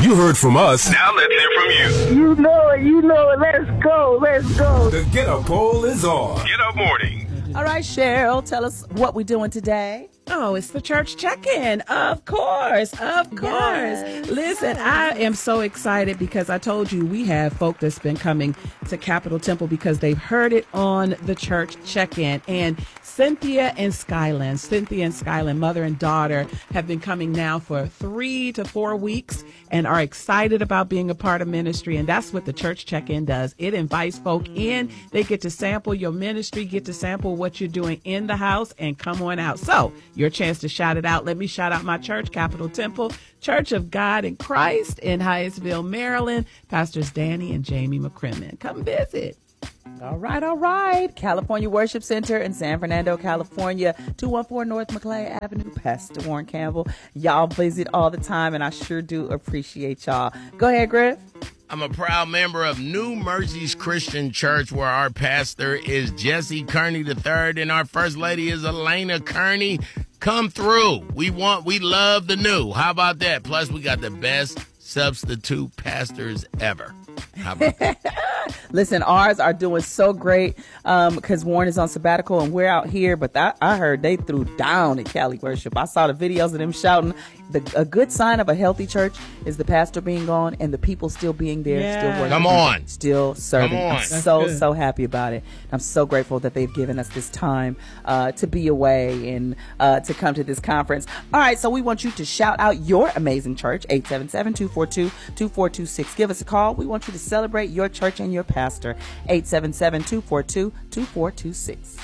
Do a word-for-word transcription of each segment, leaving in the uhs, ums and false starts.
You heard from us. Now let's hear from you. You know it. You know it. Let's go. Let's go. The Get Up poll is on. Get Up Morning. All right, Cheryl, tell us what we're doing today. Oh, it's the church check-in. Of course. Of course. Yes. Listen, I am so excited because I told you we have folk that's been coming to Capitol Temple because they've heard it on the church check-in. And Cynthia and Skyland, Cynthia and Skyland, mother and daughter, have been coming now for three to four weeks and are excited about being a part of ministry. And that's what the church check-in does. It invites folk in. They get to sample your ministry, get to sample what you're doing in the house, and come on out. So your chance to shout it out. Let me shout out my church, Capitol Temple, Church of God in Christ in Hyattsville, Maryland. Pastors Danny and Jamie McCrimmon. Come visit. All right, all right. California Worship Center in San Fernando, California, two one four North Maclay Avenue. Pastor Warren Campbell. Y'all visit all the time, and I sure do appreciate y'all. Go ahead, Griff. I'm a proud member of New Mercies Christian Church, where our pastor is Jesse Kearney the third, and our first lady is Elena Kearney. Come through. We want, we love the new. How about that? Plus, we got the best substitute pastors ever. How about that? Listen, ours are doing so great um, because Warren is on sabbatical and we're out here. But that, I heard they threw down at Cali Worship. I saw the videos of them shouting. The, a good sign of a healthy church is the pastor being gone and the people still being there, yeah. still working. Come on. Still serving. Come on. I'm so, so happy about it. I'm so grateful that they've given us this time uh, to be away and uh, to come to this conference. All right, so we want you to shout out your amazing church, eight seven seven, two four two, two four two six. Give us a call. We want you to celebrate your church and your pastor, eight seven seven, two four two, two four two six.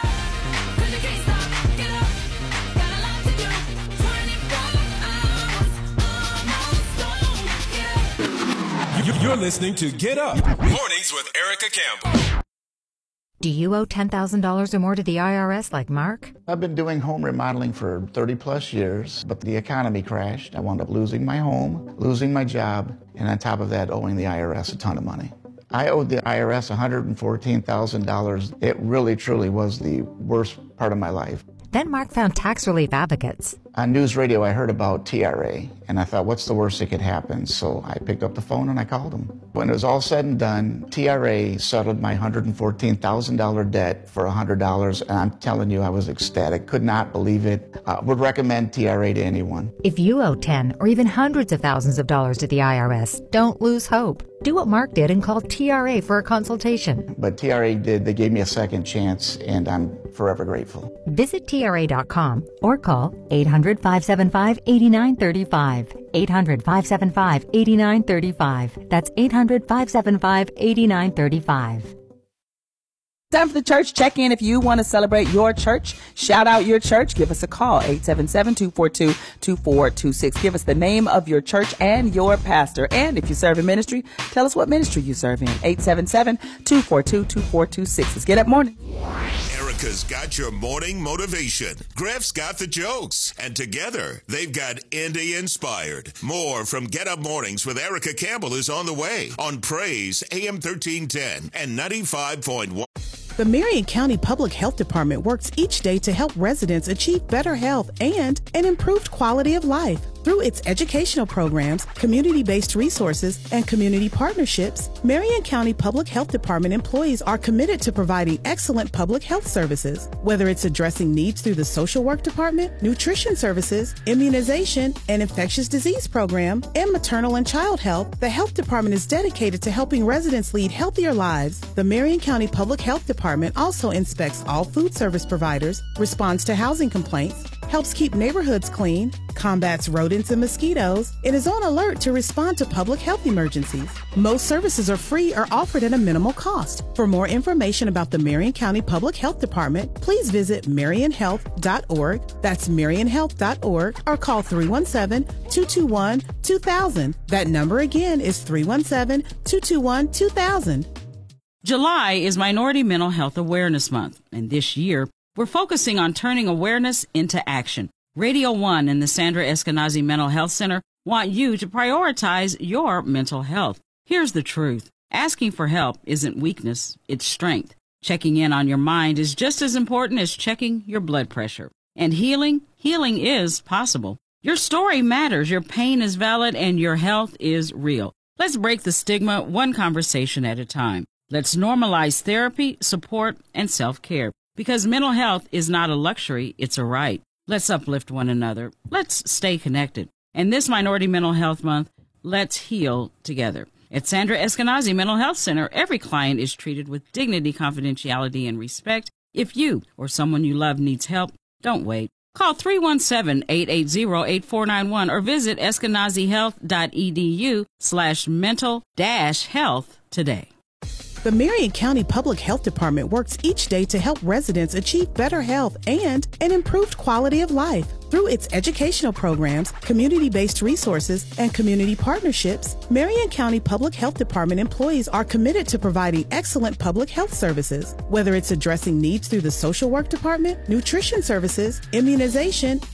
You're listening to Get Up Mornings with Erica Campbell. Do you owe ten thousand dollars or more to the I R S like Mark? I've been doing home remodeling for thirty plus years, but the economy crashed. I wound up losing my home, losing my job, and on top of that, owing the I R S a ton of money. I owed the I R S one hundred fourteen thousand dollars. It really, truly was the worst part of my life. Then Mark found tax relief advocates. On news radio, I heard about T R A, and I thought, what's the worst that could happen? So I picked up the phone and I called them. When it was all said and done, T R A settled my one hundred fourteen thousand dollars debt for one hundred dollars, and I'm telling you, I was ecstatic. Could not believe it. Uh, would recommend T R A to anyone. If you owe ten or even hundreds of thousands of dollars to the I R S, don't lose hope. Do what Mark did and call T R A for a consultation. But T R A did. They gave me a second chance, and I'm forever grateful. Visit T R A dot com or call eight hundred, five seven five, eight nine three five. eight hundred, five seven five, eight nine three five. That's eight hundred, five seven five, eight nine three five. Time for the church check-in. If you want to celebrate your church, shout out your church, give us a call, eight seven seven, two four two, two four two six. Give us the name of your church and your pastor. And if you serve in ministry, tell us what ministry you serve in, eight seven seven, two four two, two four two six. Let's get up morning. Erica's got your morning motivation. Griff's got the jokes. And together, they've got Indie Inspired. More from Get Up Mornings with Erica Campbell is on the way on Praise A M thirteen ten and ninety-five point one. The Marion County Public Health Department works each day to help residents achieve better health and an improved quality of life. Through its educational programs, community-based resources, and community partnerships, Marion County Public Health Department employees are committed to providing excellent public health services. Whether it's addressing needs through the social work department, nutrition services, immunization, and infectious disease program, and maternal and child health, the health department is dedicated to helping residents lead healthier lives. The Marion County Public Health Department also inspects all food service providers, responds to housing complaints, helps keep neighborhoods clean, combats rodents and mosquitoes, and is on alert to respond to public health emergencies. Most services are free or offered at a minimal cost. For more information about the Marion County Public Health Department, please visit marion health dot org. That's marion health dot org, or call three one seven, two two one, two thousand. That number again is three one seven, two two one, two thousand. July is Minority Mental Health Awareness Month, and this year, we're focusing on turning awareness into action. Radio One and the Sandra Eskenazi Mental Health Center want you to prioritize your mental health. Here's the truth. Asking for help isn't weakness, it's strength. Checking in on your mind is just as important as checking your blood pressure. And healing, healing is possible. Your story matters, your pain is valid, and your health is real. Let's break the stigma one conversation at a time. Let's normalize therapy, support, and self-care. Because mental health is not a luxury, it's a right. Let's uplift one another. Let's stay connected. And this Minority Mental Health Month, let's heal together. At Sandra Eskenazi Mental Health Center, every client is treated with dignity, confidentiality, and respect. If you or someone you love needs help, don't wait. Call three one seven, eight eight zero, eight four nine one or visit eskenazihealth.edu slash mental dash health today. The Marion County Public Health Department works each day to help residents achieve better health and an improved quality of life. Through its educational programs, community-based resources, and community partnerships, Marion County Public Health Department employees are committed to providing excellent public health services. Whether it's addressing needs through the social work department, nutrition services, immunization,